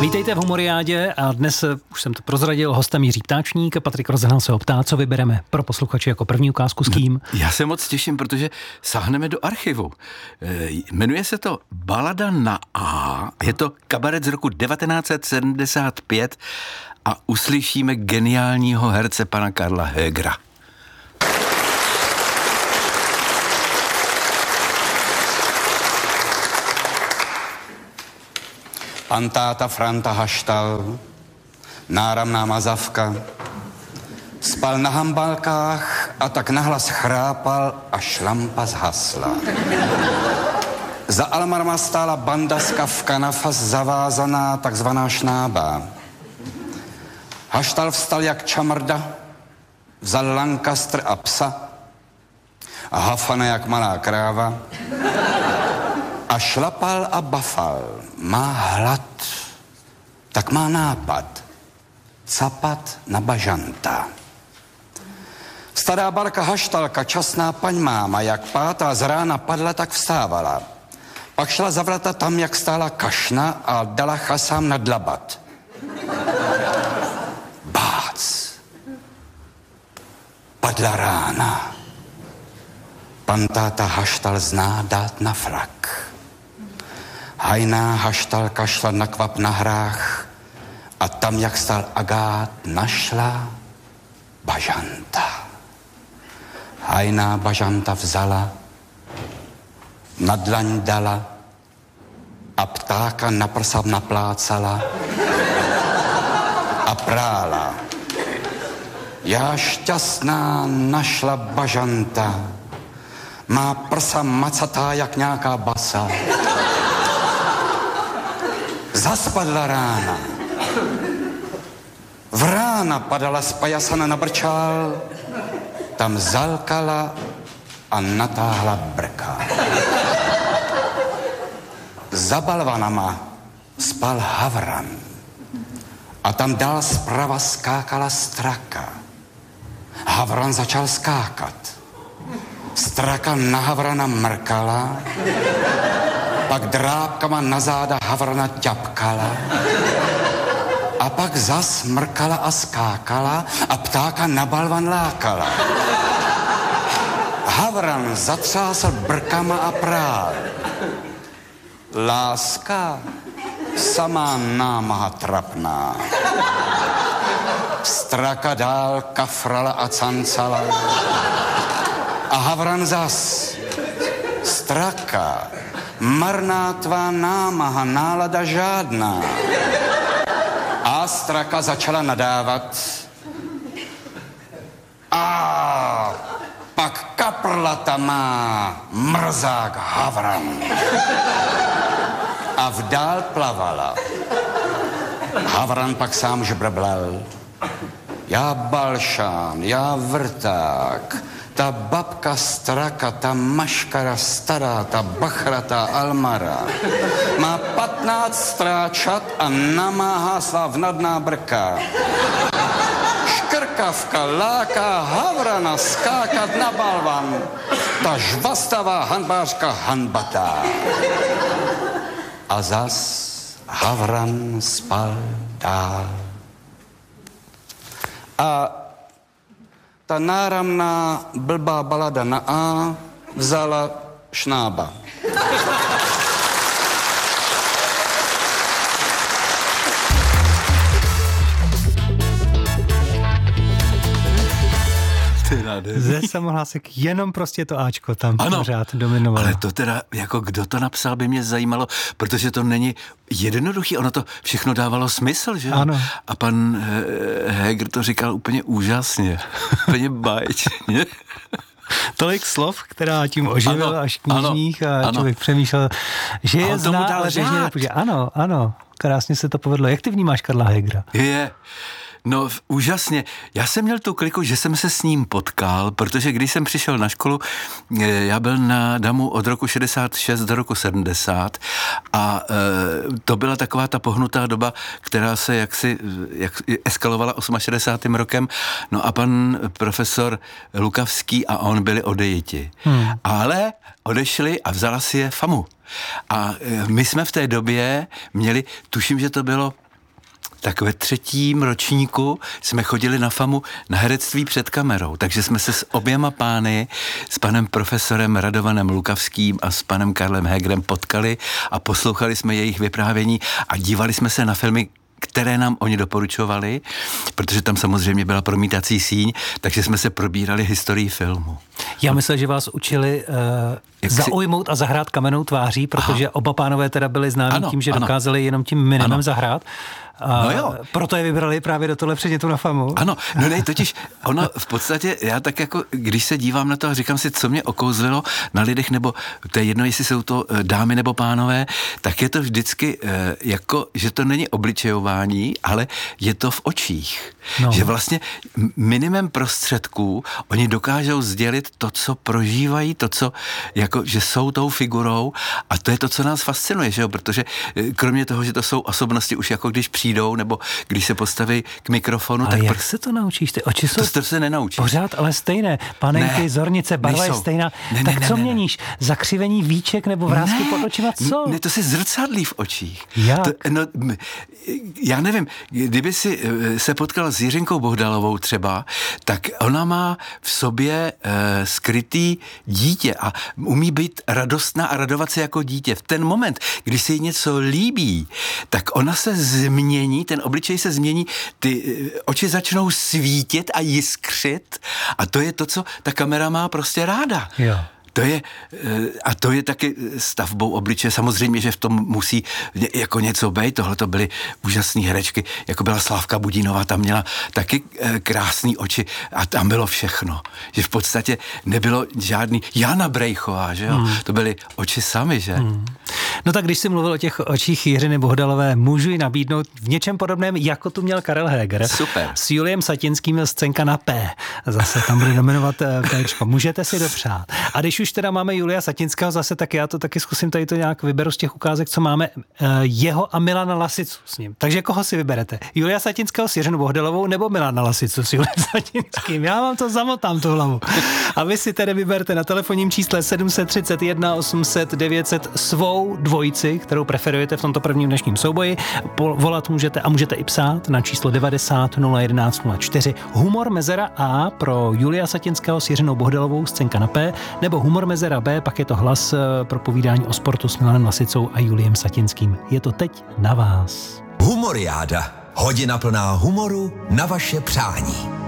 Vítejte v Humoriádě a dnes, už jsem to prozradil, hostem Jiří Ptáčník. Patrik Rozehnal se ho ptá, co vybereme pro posluchače jako první ukázku s kým. Já se moc těším, protože sáhneme do archivu. Jmenuje se to Balada na A. Je to kabaret z roku 1975 a uslyšíme geniálního herce pana Karla Högera. Pan táta Franta Haštal, náramná mazavka, spal na hambalkách a tak nahlas chrápal, až lampa zhasla. Za almarma stála banda z kafkanafas zavázaná, takzvaná šnába. Haštal vstal jak čamrda, vzal Lancaster a psa a Hafana jak malá kráva a šlapal a bafal. Má hlad, tak má nápad. Capat na bažanta. Stará barka Haštalka, časná paň máma, jak pátá z rána padla, tak vstávala. Pak šla za vrata tam, jak stála kašna a dala chasám na dlabat. Bác. Padla rána. Pan táta Haštal zná dát na frak. Hajná Haštalka šla na kvap na hrách a tam, jak stál agát, našla bažanta. Hajná bažanta vzala, na dlaň dala a ptáka na prsa naplácala a prála. Já šťastná našla bažanta, má prsa macatá jak nějaká basa. Zaspadla rána. V rána padala z pajasana na brčál, tam zalkala a natáhla brka. Za balvanama spal havran a tam dál zprava skákala straka. Havran začal skákat. Straka na havrana mrkala, pak drápkama na záda havrana ťapkala a pak zas mrkala a skákala a ptáka na balvan lákala. Havran zatřásl brkama a prál. Láska, samá námaha trapná. Straka dál kafrala a cancala a havran zas. Straka, marná tvá námaha, nálada žádná. A straka začala nadávat. A pak kaprlata má mrzák havran. A vdál plavala. Havran pak sám žbrblal. Já balšán, já vrták, ta babka straka, ta maškara stará, ta bachratá almara má 15 stráčat a namáhá svá vnadná brka. Škrkavka láká havrana skákat na balvan, ta žvastavá hanbářka hanbatá. A zas havran spal dál. A ta náramná blbá balada na A vzala šnába. Ze samohlásek jenom prostě to Ačko tam pořád dominovalo. Ale to teda, jako kdo to napsal, by mě zajímalo, protože to není jednoduchý, ono to všechno dávalo smysl, že? Ano. A pan Höger to říkal úplně úžasně, úplně báječně. Tolik slov, která tím oživil až knižních a člověk přemýšlel, že je zná, ale běžně nepůjde. Ano, krásně se to povedlo. Jak ty vnímáš Karla Högera? No, úžasně. Já jsem měl tu kliku, že jsem se s ním potkal, protože když jsem přišel na školu, já byl na DAMu od roku 66 do roku 70 a to byla taková ta pohnutá doba, která se jaksi eskalovala 68. rokem. No a pan profesor Lukavský a on byli odejiti. Ale odešli a vzala si je FAMU. A my jsme v té době měli, tuším, že to bylo tak ve 3. ročníku jsme chodili na FAMu na herectví před kamerou, takže jsme se s oběma pány, s panem profesorem Radovanem Lukavským a s panem Karlem Hegerem potkali a poslouchali jsme jejich vyprávění a dívali jsme se na filmy, které nám oni doporučovali, protože tam samozřejmě byla promítací síň, takže jsme se probírali historii filmu. Já myslel, že vás učili zaujmout a zahrát kamennou tváří, protože oba pánové teda byli známí tím, že dokázali jenom tím minimem zahrát. A proto je vybrali právě do tohle předmětu na FAMu. Ano, no ne, totiž ono v podstatě, já tak jako, když se dívám na to a říkám si, co mě okouzlilo na lidech, nebo to je jedno, jestli jsou to dámy nebo pánové, tak je to vždycky jako, že to není obličejování, ale je to v očích. No. Že vlastně minimem prostředků oni dokážou sdělit to, co prožívají, to, co, jako, že jsou tou figurou a to je to, co nás fascinuje, že jo, protože kromě toho, že to jsou osobnosti už jako když přijdou, nebo když se postaví k mikrofonu. Ale tak jak se to naučíš? Ty oči jsou to se nenaučíš. Pořád ale stejné. Panenky, zornice, barva je stejná. Tak co měníš? Zakřivení víček nebo vrásky pod očima? Co? Ne, to se zrcadlí v očích. Jak? Já nevím, kdyby si se potkal s Jiřinkou Bohdalovou třeba, tak ona má v sobě skrytý dítě a umí být radostná a radovat se jako dítě. V ten moment, když se jí něco líbí, tak ona se změní, ten obličej se změní, ty oči začnou svítit a jiskřit a to je to, co ta kamera má prostě ráda. Jo. To je taky stavbou obličeje. Samozřejmě, že v tom musí jako něco být. Tohle to byly úžasné herečky, jako byla Slávka Budínová, tam měla taky krásný oči a tam bylo všechno. Že v podstatě nebylo žádný Jana Brejchová, že jo? To byly oči sami, že? No tak když jsi mluvil o těch očích Jiřiny Bohdalové, můžu ji nabídnout v něčem podobném, jako tu měl Karel Heger. Super. S Juliem Satinským Scénka na P. Zase tam bude nominovat Pčko. Můžete si dopřát. A když už teda máme Julia Satinského zase, tak já to taky zkusím tady to nějak vyberu z těch ukázek, co máme, jeho a Milana Lasicu s ním. Takže koho si vyberete? Julia Satinského s Jiřinou Bohdalovou nebo Milana Lasicu s Juliem Satinským? Já vám to zamotám tu hlavu. A vy si tedy vyberte na telefonním čísle 731 800 900 svou dvojici, kterou preferujete v tomto prvním dnešním souboji. Volat můžete a můžete i psát na číslo 90 011 04. Humor mezera A pro Julia Satinského s Jiřinou Bohdalovou, Scénka na P, nebo Humor mezera B, pak je to hlas pro povídání o sportu s Milanem Lasicou a Juliem Satinským. Je to teď na vás. Humoriáda. Hodina plná humoru na vaše přání.